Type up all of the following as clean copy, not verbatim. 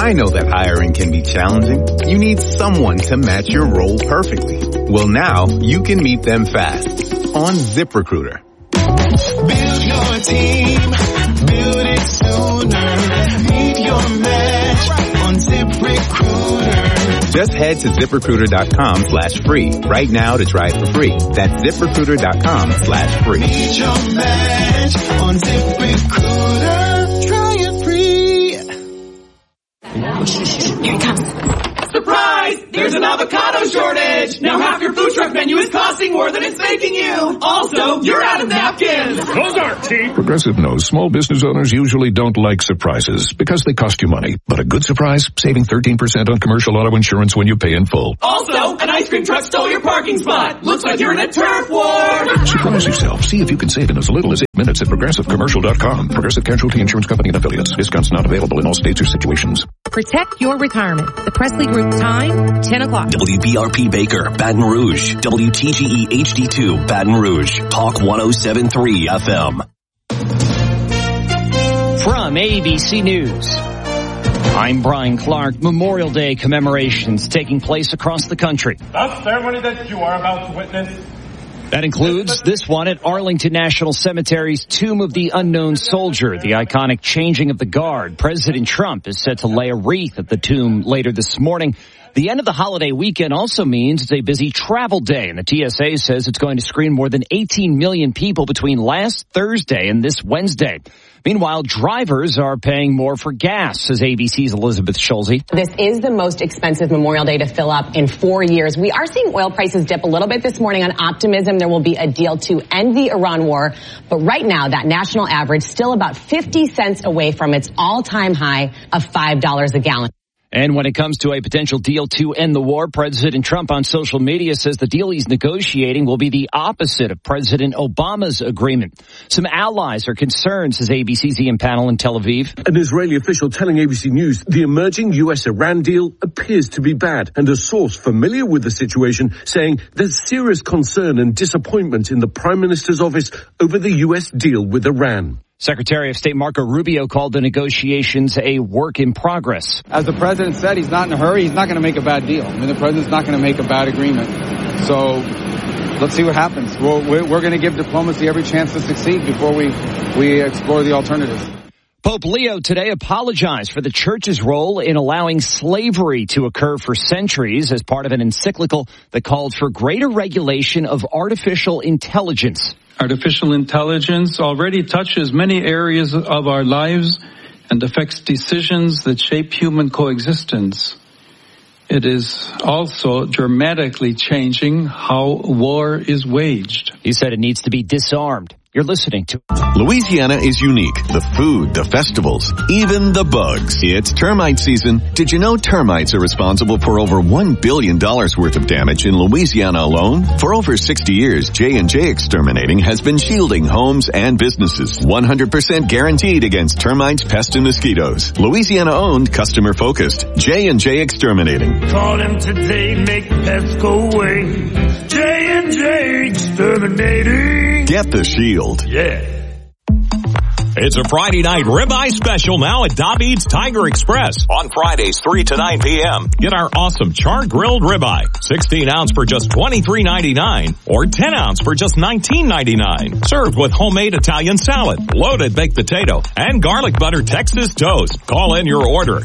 I know that hiring can be challenging. You need someone to match your role perfectly. Well, now you can meet them fast on ZipRecruiter. Build your team, build it sooner. Meet your match on ZipRecruiter. Just head to ZipRecruiter.com/free right now to try it for free. That's ZipRecruiter.com/free. Meet your match on ZipRecruiter. Try it free. Here he comes. Surprise! There's an avocado shortage! Now half your food truck menu is costing more than it's making you! Also, you're out of napkins! Those aren't cheap! Progressive knows small business owners usually don't like surprises because they cost you money. But a good surprise? Saving 13% on commercial auto insurance when you pay in full. Also, an ice cream truck stole your parking spot! Looks like you're in a turf war! Surprise yourself. See if you can save in as little as 8 minutes at ProgressiveCommercial.com. Progressive Casualty Insurance Company and Affiliates. Discounts not available in all states or situations. Protect your retirement. The Presley Group time, 10 o'clock. WBRP Baker, Baton Rouge. WTGE HD2, Baton Rouge. Talk 107.3 FM. From ABC News, I'm Brian Clark. Memorial Day commemorations taking place across the country. The ceremony that you are about to witness. That includes this one at Arlington National Cemetery's Tomb of the Unknown Soldier, the iconic changing of the guard. President Trump is set to lay a wreath at the tomb later this morning. The end of the holiday weekend also means it's a busy travel day, and the TSA says it's going to screen more than 18 million people between last Thursday and this Wednesday. Meanwhile, drivers are paying more for gas, says ABC's Elizabeth Schulze. This is the most expensive Memorial Day to fill up in 4 years. We are seeing oil prices dip a little bit this morning on optimism there will be a deal to end the Iran war. But right now, that national average still about 50 cents away from its all-time high of $5 a gallon. And when it comes to a potential deal to end the war, President Trump on social media says the deal he's negotiating will be the opposite of President Obama's agreement. Some allies are concerned, says ABC's Ian Panel in Tel Aviv. An Israeli official telling ABC News the emerging U.S.-Iran deal appears to be bad, and a source familiar with the situation saying there's serious concern and disappointment in the Prime Minister's office over the U.S. deal with Iran. Secretary of State Marco Rubio called the negotiations a work in progress. As the president said, he's not in a hurry. He's not going to make a bad deal. I mean, the president's not going to make a bad agreement. So let's see what happens. We're going to give diplomacy every chance to succeed before we explore the alternatives. Pope Leo today apologized for the church's role in allowing slavery to occur for centuries as part of an encyclical that called for greater regulation of artificial intelligence. Artificial intelligence already touches many areas of our lives and affects decisions that shape human coexistence. It is also dramatically changing how war is waged. He said it needs to be disarmed. You're listening to Louisiana is unique. The food, the festivals, even the bugs. It's termite season. Did you know termites are responsible for over $1 billion worth of damage in Louisiana alone? For over 60 years, J&J Exterminating has been shielding homes and businesses. 100% guaranteed against termites, pests, and mosquitoes. Louisiana-owned, customer-focused. J&J Exterminating. Call them today, make the pests go away. J&J Exterminating. Get the shield. Yeah. It's a Friday night ribeye special now at David's Tiger Express. On Fridays, 3 to 9 p.m. Get our awesome char-grilled ribeye. 16 ounce for just $23.99 or 10 ounce for just $19.99. Served with homemade Italian salad, loaded baked potato, and garlic butter Texas toast. Call in your order,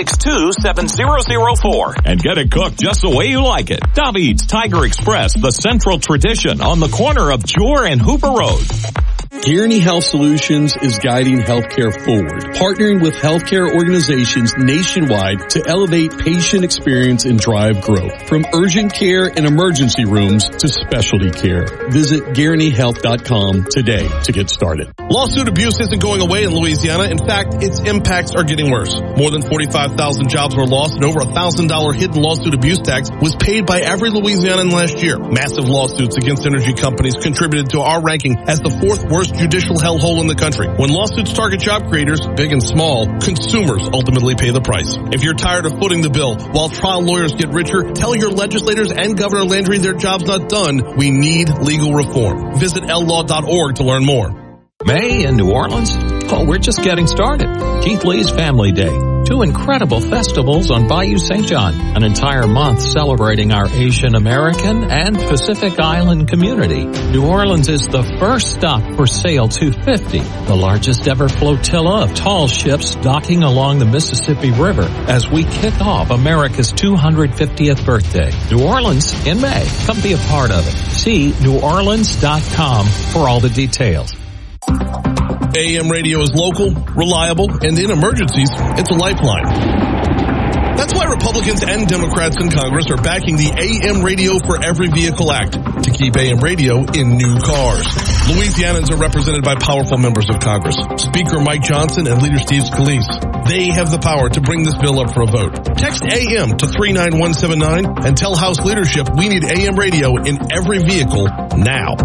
262-7004, and get it cooked just the way you like it. David's Tiger Express, the central tradition on the corner of Jewar and Hooper Road. Guaranty Health Solutions is guiding healthcare forward, partnering with healthcare organizations nationwide to elevate patient experience and drive growth. From urgent care and emergency rooms to specialty care. Visit GuarantyHealth.com today to get started. Lawsuit abuse isn't going away in Louisiana. In fact, its impacts are getting worse. More than 45,000 jobs were lost and over $1,000 hidden lawsuit abuse tax was paid by every Louisianan last year. Massive lawsuits against energy companies contributed to our ranking as the fourth worst judicial hellhole in the country. When lawsuits target job creators, big and small, consumers ultimately pay the price. If you're tired of footing the bill while trial lawyers get richer, tell your legislators and Governor Landry their job's not done. We need legal reform. Visit llaw.org to learn more. May in New Orleans? Oh, we're just getting started. Keith Lee's Family Day. 2 incredible festivals on Bayou St. John, an entire month celebrating our Asian American and Pacific Island community. New Orleans is the first stop for Sail 250, the largest ever flotilla of tall ships docking along the Mississippi River as we kick off America's 250th birthday. New Orleans in May. Come be a part of it. See neworleans.com for all the details. AM radio is local, reliable, and in emergencies, it's a lifeline. That's why Republicans and Democrats in Congress are backing the AM Radio for Every Vehicle Act to keep AM radio in new cars. Louisianans are represented by powerful members of Congress, Speaker Mike Johnson and Leader Steve Scalise. They have the power to bring this bill up for a vote. Text AM to 39179 and tell House leadership we need AM radio in every vehicle now.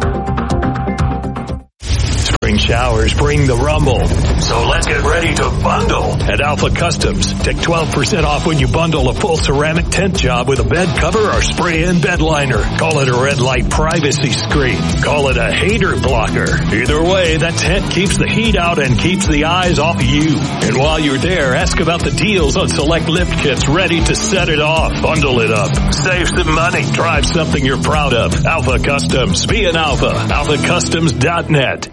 Spring showers bring the rumble. So let's get ready to bundle at Alpha Customs. Take 12% off when you bundle a full ceramic tent job with a bed cover or spray-in bed liner. Call it a red light privacy screen. Call it a hater blocker. Either way, that tent keeps the heat out and keeps the eyes off of you. And while you're there, ask about the deals on select lift kits ready to set it off. Bundle it up. Save some money. Drive something you're proud of. Alpha Customs. Be an Alpha. AlphaCustoms.net.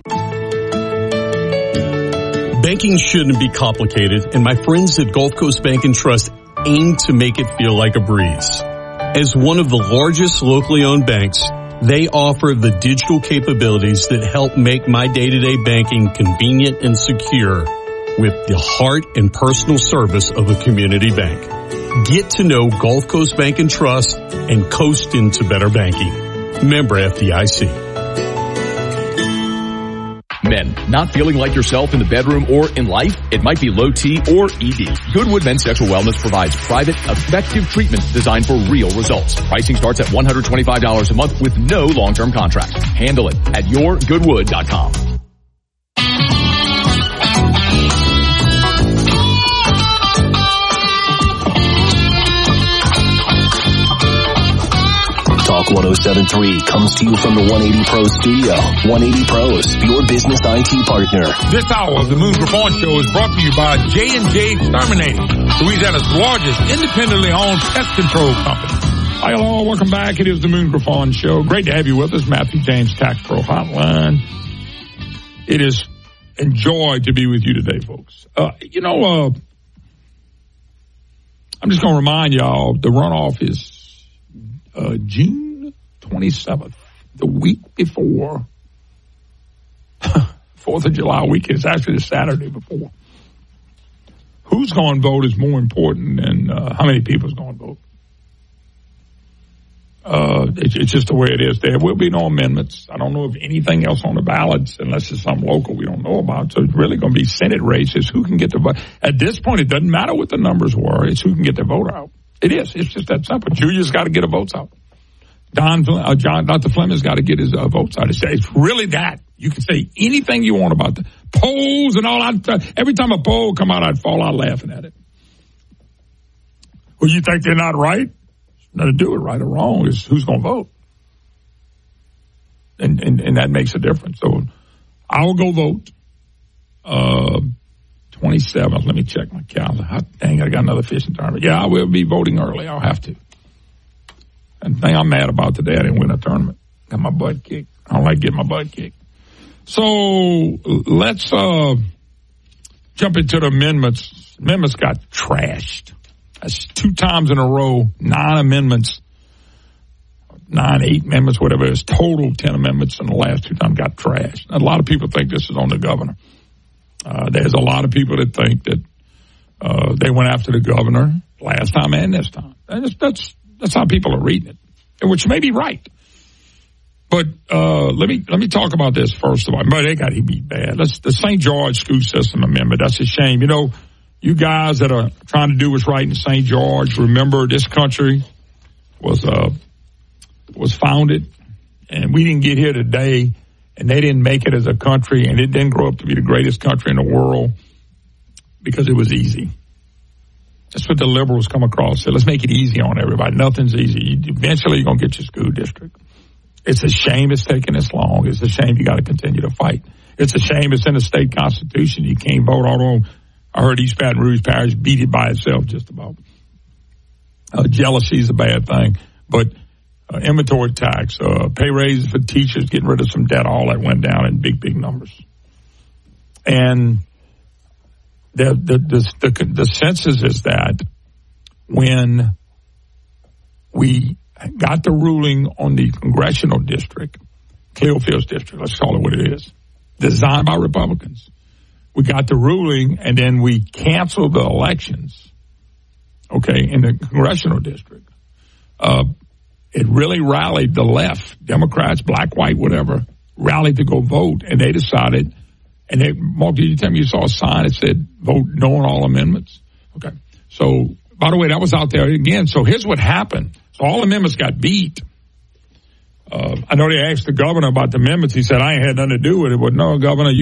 Banking shouldn't be complicated, and my friends at Gulf Coast Bank and Trust aim to make it feel like a breeze. As one of the largest locally owned banks, they offer the digital capabilities that help make my day-to-day banking convenient and secure with the heart and personal service of a community bank. Get to know Gulf Coast Bank and Trust and coast into better banking. Member FDIC. Men, not feeling like yourself in the bedroom or in life? It might be low T or ED. Goodwood Men's Sexual Wellness provides private, effective treatment designed for real results. Pricing starts at $125 a month with no long-term contract. Handle it at yourgoodwood.com. Talk 1073 comes to you from the 180 Pro studio. 180 Pros, your business IT partner. This hour of the Moon Griffon Show is brought to you by J&J Exterminating, Louisiana's largest independently owned pest control company. Hi, hello, welcome back. It is the Moon Griffon Show. Great to have you with us, Matthew James Tax Pro Hotline. It is a joy to be with you today, folks. I'm just going to remind y'all the runoff is June 27th, the week before 4th of July weekend. It's actually the Saturday before. Who's going to vote is more important than how many people is going to vote. It's just the way it is. There will be no amendments. I don't know of anything else on the ballots unless it's some local we don't know about. So it's really going to be Senate races. Who can get the vote? At this point, it doesn't matter what the numbers were. It's who can get the vote out. It is. It's just that simple. Julia's got to get her votes out. Dr. Fleming's got to get his votes out. It's really that. You can say anything you want about the polls and all that. Every time a poll come out, I'd fall out laughing at it. Well, you think they're not right? Nothing to do with right or wrong. Is who's going to vote. And that makes a difference. So I will go vote 27th. Let me check my calendar. Dang, I got another fishing tournament. Yeah, I will be voting early. I'll have to. And the thing I'm mad about today, I didn't win a tournament. Got my butt kicked. I don't like getting my butt kicked. So let's jump into the amendments. Amendments got trashed. That's 2 times in a row, 8 amendments, whatever it is. Total 10 amendments in the last 2 times got trashed. A lot of people think this is on the governor. There's a lot of people that think that they went after the governor last time and this time. And that's how people are reading it, which may be right. But let me talk about this first of all. But they got to be bad. That's the St. George school system amendment. That's a shame. You know, you guys that are trying to do what's right in St. George, remember this country was founded, and we didn't get here today, and they didn't make it as a country, and it didn't grow up to be the greatest country in the world because it was easy. That's what the liberals come across. So let's make it easy on everybody. Nothing's easy. Eventually, you're going to get your school district. It's a shame it's taking this long. It's a shame you got to continue to fight. It's a shame it's in the state constitution. You can't vote I heard East Baton Rouge Parish beat it by itself just about. Jealousy is a bad thing, but inventory tax, pay raises for teachers, getting rid of some debt, all that went down in big, big numbers. And the census is that when we got the ruling on the congressional district, Clearfield's district, let's call it what it is, designed by Republicans. We got the ruling, and then we canceled the elections, okay, in the congressional district. It really rallied the left, Democrats, black, white, whatever, rallied to go vote, and they decided, and Mark, did you tell me you saw a sign that said vote no on all amendments? Okay. So, by the way, that was out there again. So here's what happened. So all amendments got beat. I know they asked the governor about the amendments. He said, I ain't had nothing to do with it. But no, Governor,